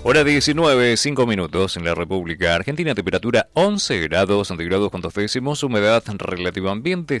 Hora 19, 5 minutos en la República Argentina, temperatura 11 grados centígrados con 2 décimos, humedad relativa ambiente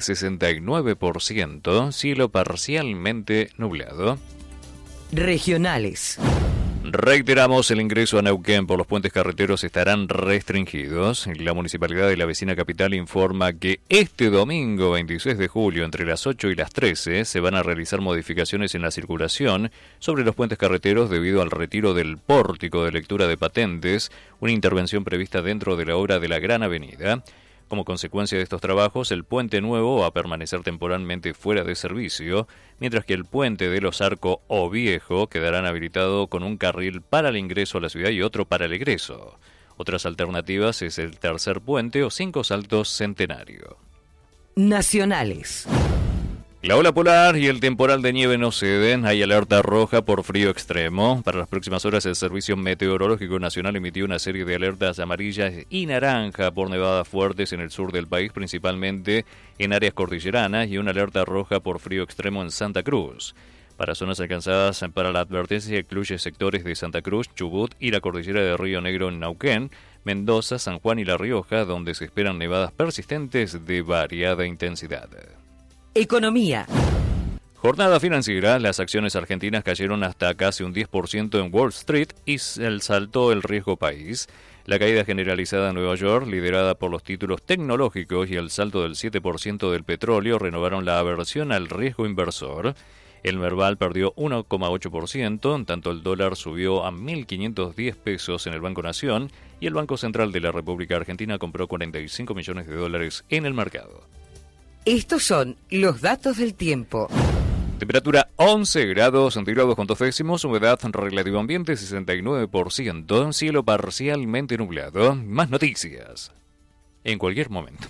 69%, cielo parcialmente nublado. Regionales. Reiteramos, el ingreso a Neuquén por los puentes carreteros estarán restringidos. La Municipalidad de la vecina capital informa que este domingo 26 de julio, entre las 8 y las 13, se van a realizar modificaciones en la circulación sobre los puentes carreteros debido al retiro del pórtico de lectura de patentes, una intervención prevista dentro de la obra de la Gran Avenida. Como consecuencia de estos trabajos, el puente nuevo va a permanecer temporalmente fuera de servicio, mientras que el puente de los Arco o Viejo quedarán habilitado con un carril para el ingreso a la ciudad y otro para el egreso. Otras alternativas es el tercer puente o 5 Saltos Centenario. Nacionales. La ola polar y el temporal de nieve no ceden. Hay alerta roja por frío extremo. Para las próximas horas, el Servicio Meteorológico Nacional emitió una serie de alertas amarillas y naranja por nevadas fuertes en el sur del país, principalmente en áreas cordilleranas, y una alerta roja por frío extremo en Santa Cruz. Para zonas alcanzadas para la advertencia incluye sectores de Santa Cruz, Chubut y la cordillera de Río Negro en Neuquén, Mendoza, San Juan y La Rioja, donde se esperan nevadas persistentes de variada intensidad. Economía. Jornada financiera, las acciones argentinas cayeron hasta casi un 10% en Wall Street y saltó el riesgo país. La caída generalizada en Nueva York, liderada por los títulos tecnológicos, y el salto del 7% del petróleo renovaron la aversión al riesgo inversor. El Merval perdió 1,8%, en tanto el dólar subió a 1.510 pesos en el Banco Nación y el Banco Central de la República Argentina compró 45 millones de dólares en el mercado. Estos son los datos del tiempo. Temperatura 11 grados centígrados con 2 décimos, humedad relativa ambiente 69%, cielo parcialmente nublado. Más noticias en cualquier momento.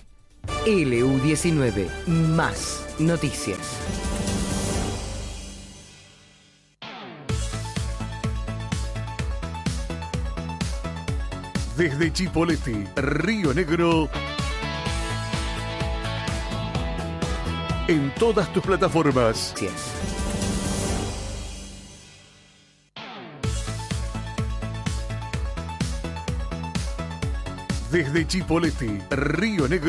LU19, más noticias. Desde Chipoleti, Río Negro, en todas tus plataformas. Sí. Desde Chipoleti, Río Negro.